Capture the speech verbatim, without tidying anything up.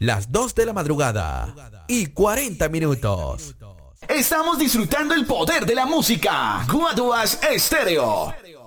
las dos de la madrugada y cuarenta minutos. Estamos disfrutando el poder de la música. Guaduas Estéreo.